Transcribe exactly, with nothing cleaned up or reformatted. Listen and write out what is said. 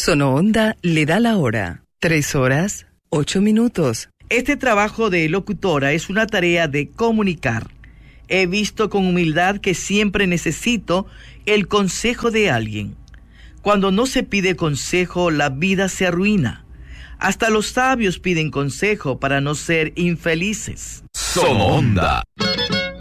Sonoonda le da la hora. Tres horas, ocho minutos. Este trabajo de locutora es una tarea de comunicar. He visto con humildad que siempre necesito el consejo de alguien. Cuando no se pide consejo, la vida se arruina. Hasta los sabios piden consejo para no ser infelices. Sonoonda.